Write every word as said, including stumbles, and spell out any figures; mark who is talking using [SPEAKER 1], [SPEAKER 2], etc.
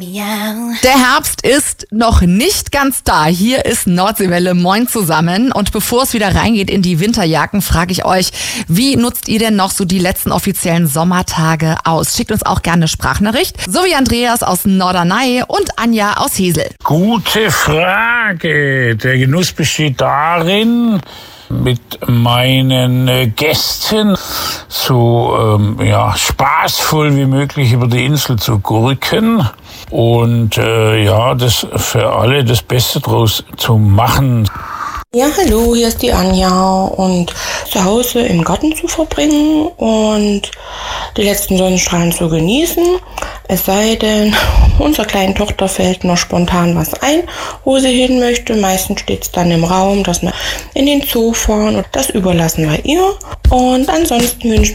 [SPEAKER 1] Der Herbst ist noch nicht ganz da. Hier ist Nordseewelle. Moin zusammen. Und bevor es wieder reingeht in die Winterjacken, frage ich euch, wie nutzt ihr denn noch so die letzten offiziellen Sommertage aus? Schickt uns auch gerne eine Sprachnachricht. So wie Andreas aus Norderney und Anja aus Hesel.
[SPEAKER 2] Gute Frage. Der Genuss besteht darin, mit meinen Gästen so ähm, ja, spaßvoll wie möglich über die Insel zu gurken und äh, ja, das für alle das Beste draus zu machen.
[SPEAKER 3] Ja, hallo, hier ist die Anja und zu Hause im Garten zu verbringen und die letzten Sonnenstrahlen zu genießen. Es sei denn, unserer kleinen Tochter fällt noch spontan was ein, wo sie hin möchte. Meistens steht es dann im Raum, dass wir in den Zoo fahren und das überlassen wir ihr. Und ansonsten wünschen